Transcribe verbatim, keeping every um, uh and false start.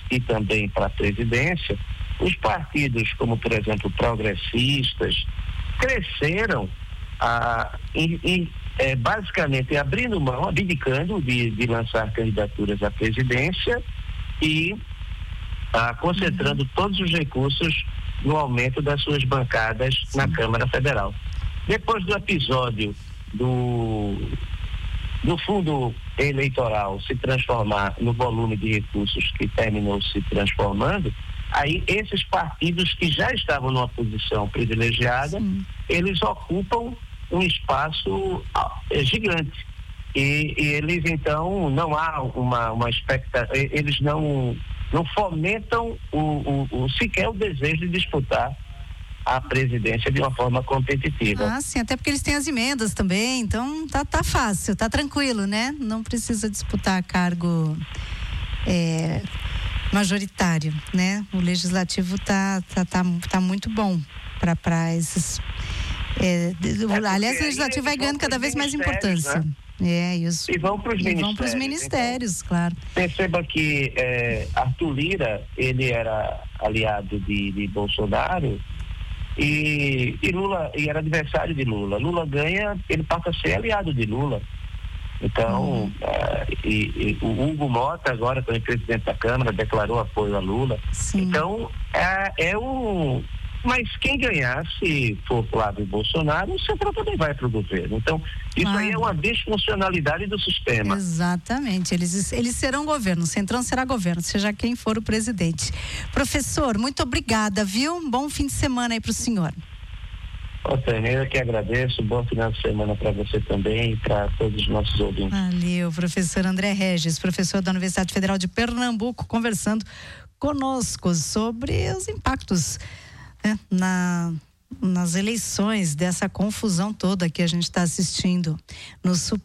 e também para a presidência, os partidos, como por exemplo progressistas, cresceram ah, e, e é, basicamente abrindo mão, abdicando de, de lançar candidaturas à presidência e ah, concentrando uhum. todos os recursos no aumento das suas bancadas Sim. na Câmara Federal. Depois do episódio do, do fundo eleitoral se transformar no volume de recursos que terminou se transformando, aí esses partidos que já estavam numa posição privilegiada, Sim. eles ocupam um espaço é, gigante. E, e eles então, não há uma, uma expectativa, eles não, não fomentam o, o, o, sequer o desejo de disputar a presidência de uma forma competitiva. Ah, sim, até porque eles têm as emendas também, então tá, tá fácil, tá tranquilo, né? Não precisa disputar cargo é, majoritário, né? O legislativo tá, tá, tá, tá muito bom para esses... É, é aliás, o legislativo vai ganhando cada vez mais importância. Né? É, isso. E vão para os ministérios. Vão para os ministérios, então, claro. Perceba que é, Arthur Lira, ele era aliado de, de Bolsonaro e, e Lula, e era adversário de Lula. Lula ganha, ele passa a ser aliado de Lula. Então, uhum. é, e, e o Hugo Mota, agora também presidente da Câmara, declarou apoio a Lula. Sim. Então, é, é um... Mas quem ganhar, se for pro lado do Bolsonaro, o Centrão também vai para o governo. Então, isso claro. aí é uma disfuncionalidade do sistema. Exatamente. Eles, eles serão governo, o Centrão será governo, seja quem for o presidente. Professor, muito obrigada, viu? Um bom fim de semana aí para o senhor. Otânia, eu que agradeço. Bom final de semana para você também e para todos os nossos ouvintes. Valeu, professor André Regis, professor da Universidade Federal de Pernambuco, conversando conosco sobre os impactos Na, nas eleições, dessa confusão toda que a gente está assistindo no Supremo.